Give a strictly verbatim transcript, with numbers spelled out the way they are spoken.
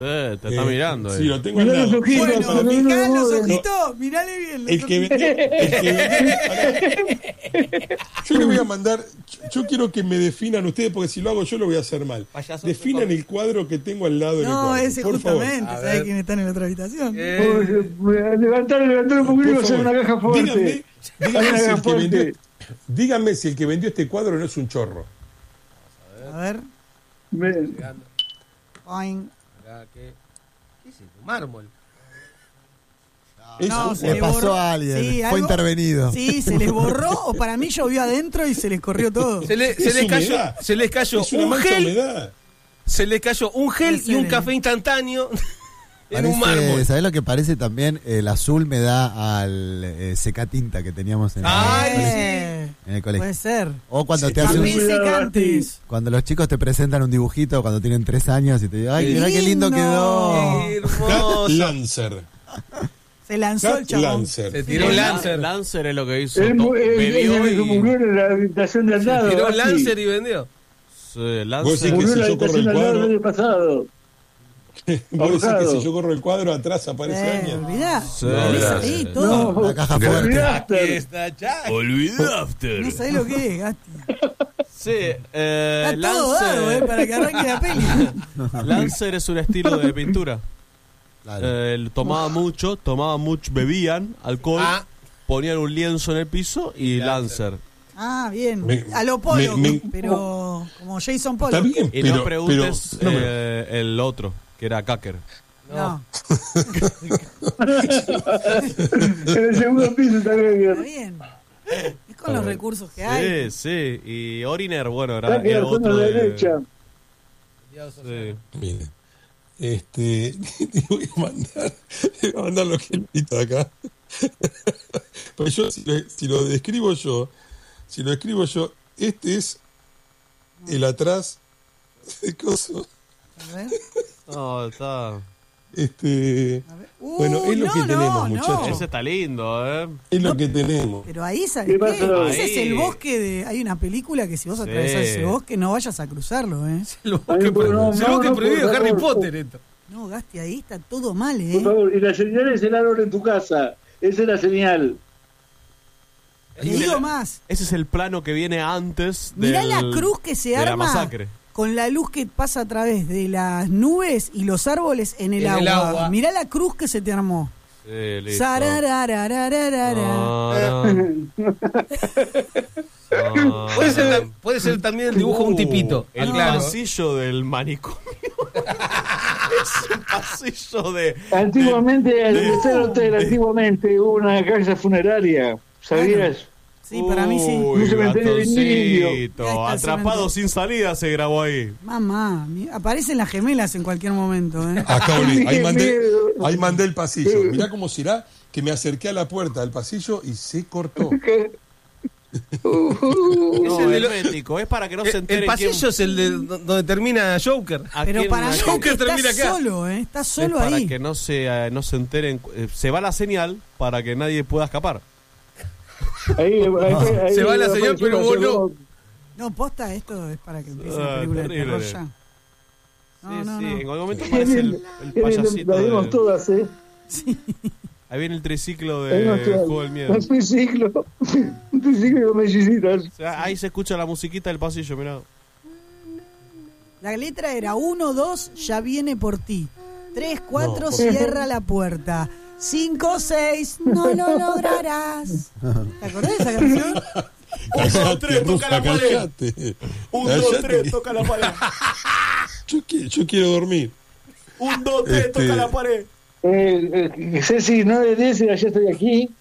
Eh, te está Eh, mirando. Sí, eh. lo tengo al Mirá lado. los ojitos, Bueno, para para mí, mí- Mirá los no, ojitos, mirale bien. Los el que vendió, el que vendió- pará. Yo le voy a mandar, yo, yo quiero que me definan ustedes, porque si lo hago yo lo voy a hacer mal. Payaso, Definan socorro. el cuadro que tengo al lado del No, cuadro. ese por favor. justamente. A ¿Sabes ver. quién está en la otra habitación? Eh, Levantar, levantar un poquito y Por hacer favor, una caja fuerte. díganme, díganme Una si caja el que vendió, fuerte. díganme si el que vendió este cuadro no es un chorro. A ver. Ven. llegando Boing. acá, ¿qué? ¿Qué es esto? Mármol. Es No, un se Le le pasó borró. a alguien, Sí, fue algo- intervenido. Sí, se les borró o para mí llovió adentro y se les corrió todo. Se, le, se Es les cayó, humedad. se les cayó Es una un mancha de gel, humedad. se les cayó un gel Puede y un ser, café eh. instantáneo en un Parece- mármol. ¿Sabés lo que parece también? El azul me da al eh, secatinta que teníamos en, Ay, Eh, en el colegio. Puede ser. O cuando Sí, te hacen También un- secantes. cuando los chicos te presentan un dibujito cuando tienen tres años y te dicen, ay, Qué mirá qué lindo lindo. quedó. Qué Cat hermoso. Lancer. Se lanzó el Cat chabón. Lancer. Se tiró un lancer. Lancer es lo que hizo. Él, to- él, él, bebió él y... murió en la habitación de al lado. Tiró un Basti. lancer y vendió. Sí, Vos Lancer. decís que Murió en si la yo corro habitación el de al lado el cuadro, año pasado. vos decís que ahorcado. si yo corro el cuadro atrás aparece Eh, Aña. olvidá. Sí, Tenés gracias. ahí todo. No, La caja fuerte. olvidaste. Está ya. Olvidaste. No sabés lo que es, Gasti. Sí, eh, Está todo dado, eh, para que arranque la peli. Lancer es un estilo de pintura. Claro. Eh, él tomaba mucho, tomaba mucho, bebían alcohol, Ah. ponían un lienzo en el piso y Lancer. Ah, bien. Me- A lo Pollock, me- me- pero como Jason Está Pollock. bien, Y pero, no preguntes pero- no, pero- eh, el otro, que era Cacker. No, En el segundo piso está está bien. bien. Es con los recursos que hay. Sí, sí. Y Oriner, bueno, era, Está que era la zona otro de... derecha. Sí. Mire, este, te voy a mandar, te voy a mandar los gelitos de acá. Pues yo, si lo, si lo describo yo, si lo escribo yo, este es el atrás de coso. A ver, No, está... Este, a ver. Uh, bueno, es lo no, que no, tenemos, no. muchachos. Ese está lindo, ¿eh? Es lo que tenemos. Pero ahí, ¿sabes ¿Qué qué? pasó? Ese es Ahí. el bosque de... Hay una película que si vos Sí. atravesás ese bosque no vayas a cruzarlo, ¿eh? El Ay, bosque pero no, prohibido, el bosque no, prohibido por de Harry favor. Potter esto. No, Gasti, ahí está todo mal, Por ¿eh? favor, y la señal es el árbol en tu casa. Esa es la señal. Te digo más. Ese es el plano que viene antes del, Mirá la cruz que se de la arma masacre. con la luz que pasa a través de las nubes y los árboles en el, En el agua. agua. Mirá la cruz que se te armó. Sí, listo. Sarararararara. No, no. No. Puede ser, ta- puede ser también el dibujo de un tipito. El Ah, claro. pasillo del manicomio. Es un pasillo de. Antiguamente, en el tercer hotel, de- antiguamente hubo una casa funeraria. ¿Sabías? Sí, para mí sí. Uy, Un cementerio de ratoncito. indio. Ahí está el Atrapado cementerio. sin salida se grabó ahí. Mamá, mi- aparecen las gemelas en cualquier momento, ¿eh? Acá, Oli, ahí Qué mandé, miedo. ahí mandé el pasillo. Mirá cómo será que me acerqué a la puerta del pasillo y se cortó. Que- No, el de lo- hermético, es para que no El, se el entere pasillo quién- es el de donde termina Joker. a Pero quién- para a mí quién- Joker está termina acá. solo, ¿eh? Está es solo para ahí. que no se, eh, no se enteren. eh, Se va la señal para que nadie pueda escapar. ahí, ahí- ahí- Se va la ahí señal, apareció pero la vos no. segunda- No, posta, esto es para que empiece Ah, la película de terrible. terror ya. No, sí, no, sí, no. en algún momento Qué aparece el, bien, el qué bien, payasito. las vimos de- todas, ¿eh? Ahí viene el triciclo Ahí de vimos todas. Juego del Miedo. Un triciclo. Un triciclo con mellicitas. O sea, ahí se escucha la musiquita del pasillo, mirá. La letra era uno, dos, ya viene por ti. tres, cuatro, por cierra la puerta. cinco, seis, no lo lograrás. ¿Te acordás de esa canción? Un, dos, tres, toca la pared. Cállate. Un, dos, Cállate. tres, toca la pared. Yo, qui- yo quiero dormir. Un, dos, tres, Este- toca la pared. Eh, eh, Ceci, nueve diez, ya estoy aquí.